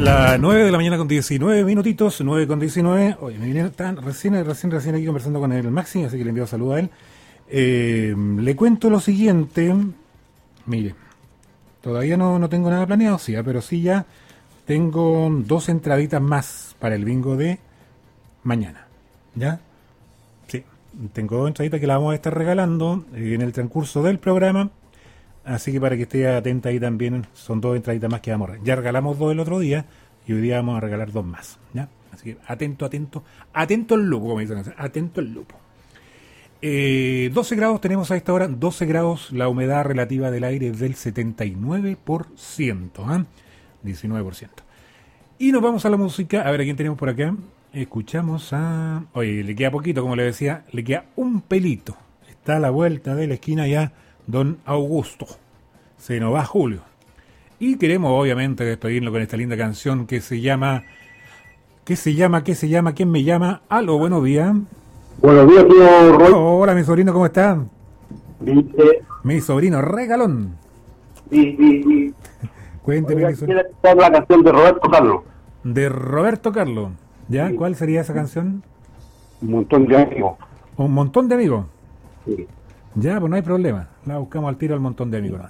Las 9 de la mañana con 19 minutitos, 9 con 19. Oye, me viene recién aquí conversando con el Maxi, así que le envío saludos a él. Le cuento lo siguiente. Mire, todavía no tengo nada planeado, sí, pero sí ya tengo 2 entraditas más para el bingo de mañana. ¿Ya? Sí, tengo 2 entraditas que las vamos a estar regalando en el transcurso del programa. Así que para que esté atenta ahí también, son 2 entraditas más que vamos a regalar. Ya regalamos 2 el otro día y hoy día vamos a regalar 2 más. ¿Ya? Así que atento al lupo, como dicen, atento al lupo. 12 grados tenemos a esta hora, 12 grados, la humedad relativa del aire es del 79%, 19%. Y nos vamos a la música, a ver a quién tenemos por acá. Escuchamos a... Oye, le queda poquito, como le decía, le queda un pelito. Está a la vuelta de la esquina ya don Augusto. Se nos va Julio. Y queremos obviamente despedirnos con esta linda canción que se llama... ¿Quién me llama? Aló, buenos días. Buenos días, tío Roy. Hola, mi sobrino, ¿cómo está? Dice, Mi sobrino, regalón. oiga, Cuénteme. quiero escuchar la canción de Roberto Carlos. De Roberto Carlos. ¿Ya? Sí. ¿Cuál sería esa canción? Un montón de amigos. Un montón de amigos. Sí. Ya, pues no hay problema. La buscamos al tiro al montón de amigos.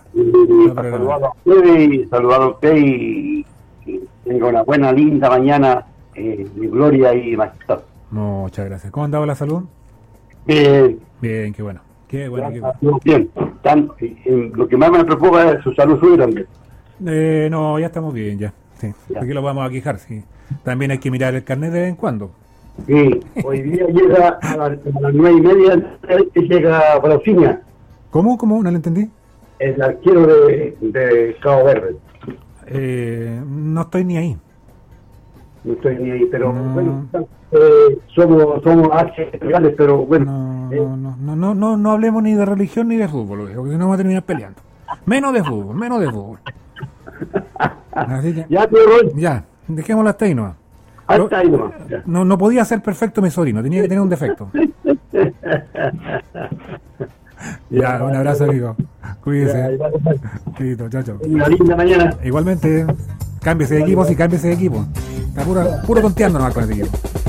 Saludar a usted y tenga una buena, linda mañana de gloria y majestad. Muchas gracias. ¿Cómo andaba la salud? Bien. Bien, qué bueno. Qué bueno. Bien. Lo que más me preocupa es su salud suya también. No, ya estamos bien, ya. Sí. Ya. ¿Por qué lo vamos a quejar? Sí. También hay que mirar el carnet de vez en cuando. Sí. Hoy día llega a las 9:30, llega Brasilia, ¿Cómo? No lo entendí. el arquero de Cabo Verde. No estoy ni ahí. No estoy ni ahí, pero No. bueno, somos archirrivales, pero bueno. No hablemos ni de religión ni de fútbol, porque si no vamos a terminar peleando. Menos de fútbol. Así que, Ya, tío Roy, ya, dejémoslo hasta ahí nomás. hasta ahí nomás. Ya. No podía ser perfecto mi sobrino, tenía que tener un defecto. Ya, un abrazo, amigo. Cuídese. Listo, chao. Una linda mañana. Igualmente, cámbiese de equipo, Está puro tonteando nomás con ese equipo.